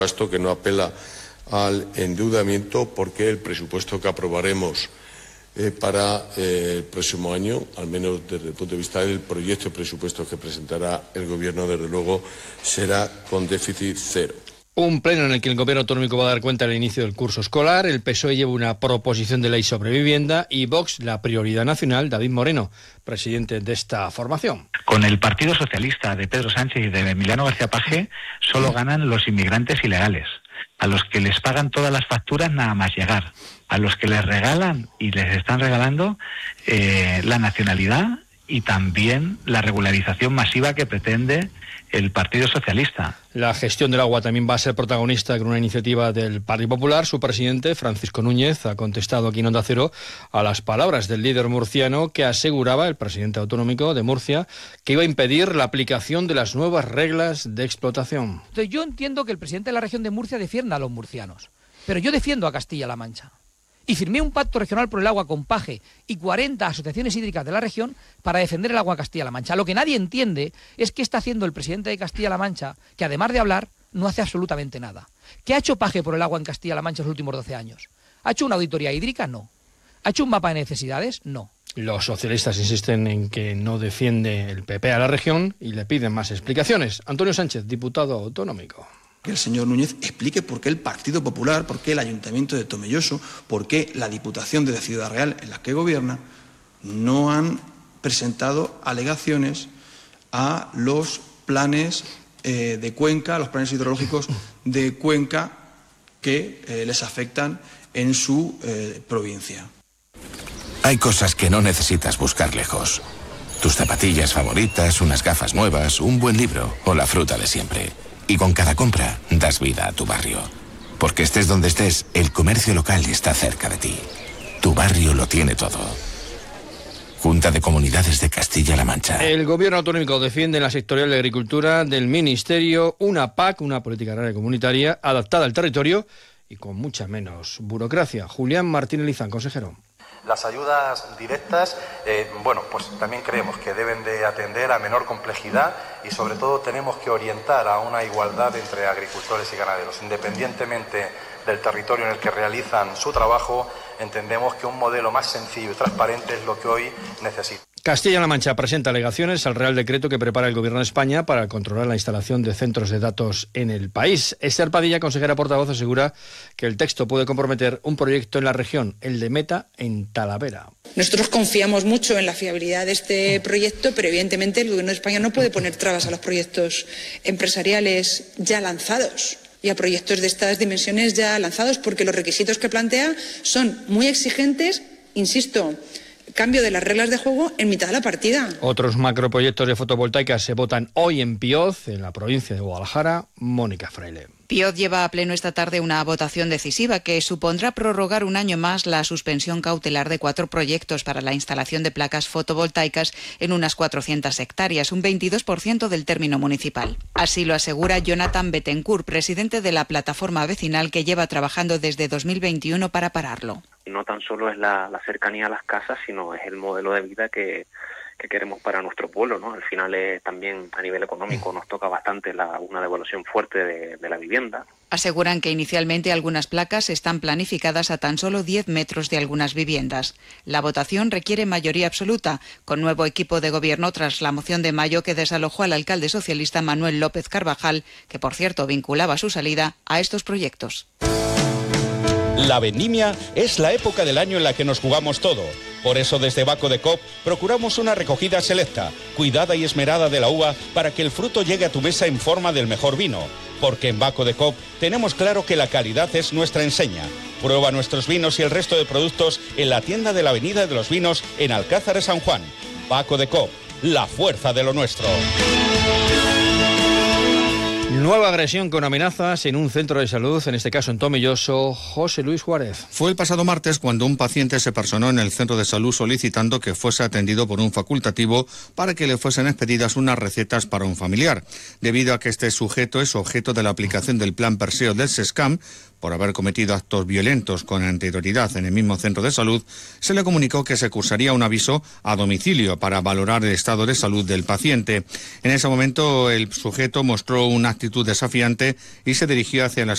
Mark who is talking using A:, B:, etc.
A: Gasto que no apela al endeudamiento, porque el presupuesto que aprobaremos para el próximo año, al menos desde el punto de vista del proyecto de presupuestos que presentará el Gobierno, desde luego será con déficit cero.
B: Un pleno en el que el Gobierno autonómico va a dar cuenta del inicio del curso escolar, el PSOE lleva una proposición de ley sobre vivienda y Vox la prioridad nacional. David Moreno, presidente de esta formación.
C: Con el Partido Socialista de Pedro Sánchez y de Emiliano García Paje solo ganan los inmigrantes ilegales, a los que les pagan todas las facturas nada más llegar, a los que les regalan y les están regalando la nacionalidad y también la regularización masiva que pretende el Partido Socialista.
B: La gestión del agua también va a ser protagonista con una iniciativa del Partido Popular. Su presidente, Francisco Núñez, ha contestado aquí en Onda Cero a las palabras del líder murciano, que aseguraba, el presidente autonómico de Murcia, que iba a impedir la aplicación de las nuevas reglas de explotación.
D: Entonces, yo entiendo que el presidente de la región de Murcia defienda a los murcianos, pero yo defiendo a Castilla-La Mancha. Y firmé un pacto regional por el agua con Paje y 40 asociaciones hídricas de la región para defender el agua a Castilla-La Mancha. Lo que nadie entiende es qué está haciendo el presidente de Castilla-La Mancha, que además de hablar, no hace absolutamente nada. ¿Qué ha hecho Paje por el agua en Castilla-La Mancha en los últimos 12 años? ¿Ha hecho una auditoría hídrica? No. ¿Ha hecho un mapa de necesidades? No.
B: Los socialistas insisten en que no defiende el PP a la región y le piden más explicaciones. Antonio Sánchez, diputado autonómico.
E: Que el señor Núñez explique por qué el Partido Popular, por qué el Ayuntamiento de Tomelloso, por qué la Diputación de Ciudad Real, en la que gobierna, no han presentado alegaciones a los planes de Cuenca, a los planes hidrológicos de Cuenca que les afectan en su provincia.
F: Hay cosas que no necesitas buscar lejos. Tus zapatillas favoritas, unas gafas nuevas, un buen libro o la fruta de siempre. Y con cada compra das vida a tu barrio. Porque estés donde estés, el comercio local está cerca de ti. Tu barrio lo tiene todo. Junta de Comunidades de Castilla-La Mancha.
B: El Gobierno autonómico defiende en la sectorial de Agricultura del Ministerio una PAC, una política agraria comunitaria, adaptada al territorio y con mucha menos burocracia. Julián Martínez Lizán, consejero.
G: Las ayudas directas, pues también creemos que deben de atender a menor complejidad y sobre todo tenemos que orientar a una igualdad entre agricultores y ganaderos. Independientemente del territorio en el que realizan su trabajo, entendemos que un modelo más sencillo y transparente es lo que hoy necesita.
B: Castilla-La Mancha presenta alegaciones al Real Decreto que prepara el Gobierno de España para controlar la instalación de centros de datos en el país. Esther Padilla, consejera portavoz, asegura que el texto puede comprometer un proyecto en la región, el de Meta, en Talavera.
H: Nosotros confiamos mucho en la fiabilidad de este proyecto, pero evidentemente el Gobierno de España no puede poner trabas a los proyectos empresariales ya lanzados y a proyectos de estas dimensiones ya lanzados, porque los requisitos que plantea son muy exigentes, insisto, cambio de las reglas de juego en mitad de la partida.
B: Otros macroproyectos de fotovoltaicas se votan hoy en Pioz, en la provincia de Guadalajara. Mónica Fraile.
I: Pioz lleva a pleno esta tarde una votación decisiva que supondrá prorrogar un año más la suspensión cautelar de 4 proyectos para la instalación de placas fotovoltaicas en unas 400 hectáreas, un 22% del término municipal. Así lo asegura Jonathan Bettencourt, presidente de la plataforma vecinal que lleva trabajando desde 2021 para pararlo.
J: No tan solo es la cercanía a las casas, sino es el modelo de vida que queremos para nuestro pueblo, ¿no? Al final también a nivel económico nos toca bastante una devaluación fuerte de la vivienda.
I: Aseguran que inicialmente algunas placas están planificadas a tan solo 10 metros de algunas viviendas. La votación requiere mayoría absoluta, con nuevo equipo de gobierno tras la moción de mayo que desalojó al alcalde socialista Manuel López Carvajal, que por cierto vinculaba su salida a estos proyectos.
K: La vendimia es la época del año en la que nos jugamos todo. Por eso desde Baco de Coop procuramos una recogida selecta, cuidada y esmerada de la uva para que el fruto llegue a tu mesa en forma del mejor vino. Porque en Baco de Coop tenemos claro que la calidad es nuestra enseña. Prueba nuestros vinos y el resto de productos en la tienda de la Avenida de los Vinos en Alcázar de San Juan. Baco de Coop, la fuerza de lo nuestro.
B: Nueva agresión con amenazas en un centro de salud, en este caso en Tomelloso. José Luis Juárez.
L: Fue el pasado martes cuando un paciente se personó en el centro de salud solicitando que fuese atendido por un facultativo para que le fuesen expedidas unas recetas para un familiar. Debido a que este sujeto es objeto de la aplicación del plan Perseo del SESCAM, por haber cometido actos violentos con anterioridad en el mismo centro de salud, se le comunicó que se cursaría un aviso a domicilio para valorar el estado de salud del paciente. En ese momento el sujeto mostró una actitud desafiante y se dirigió hacia la